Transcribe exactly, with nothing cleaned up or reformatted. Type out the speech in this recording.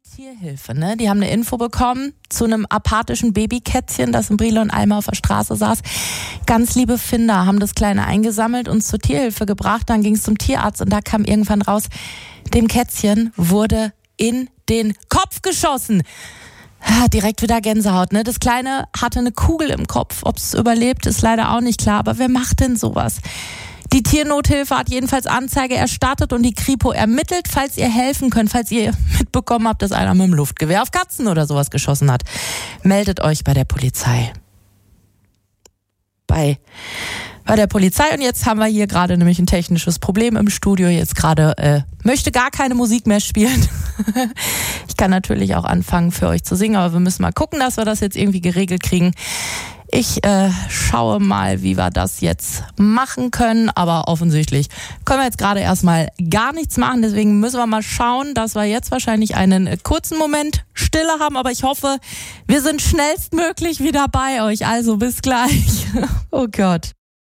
Tierhilfe, ne? Die haben eine Info bekommen zu einem apathischen Babykätzchen, das in Brielle und Alma auf der Straße saß. Ganz liebe Finder haben das Kleine eingesammelt und zur Tierhilfe gebracht. Dann ging es zum Tierarzt und da kam irgendwann raus, dem Kätzchen wurde in den Kopf geschossen. Ja, direkt wieder Gänsehaut, ne? Das Kleine hatte eine Kugel im Kopf. Ob es überlebt, ist leider auch nicht klar. Aber wer macht denn sowas? Die Tiernothilfe hat jedenfalls Anzeige erstattet und die Kripo ermittelt. Falls ihr helfen könnt, falls ihr mitbekommen habt, dass einer mit dem Luftgewehr auf Katzen oder sowas geschossen hat, meldet euch bei der Polizei. Bei, bei der Polizei. Und jetzt haben wir hier gerade nämlich ein technisches Problem im Studio. Jetzt gerade äh, möchte gar keine Musik mehr spielen. Ich kann natürlich auch anfangen für euch zu singen, aber wir müssen mal gucken, dass wir das jetzt irgendwie geregelt kriegen. Ich äh, schaue mal, wie wir das jetzt machen können, aber offensichtlich können wir jetzt gerade erstmal gar nichts machen, deswegen müssen wir mal schauen, dass wir jetzt wahrscheinlich einen äh, kurzen Moment Stille haben, aber ich hoffe, wir sind schnellstmöglich wieder bei euch, also bis gleich. Oh Gott.